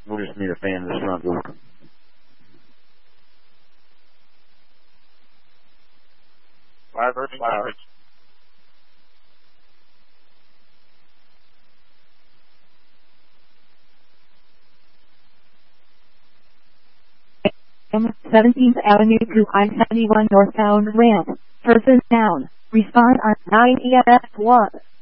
We'll just need a fan in this front door. Fire. 17th Avenue to I-71 northbound ramp. Person down. Respond on 9 EMS 1.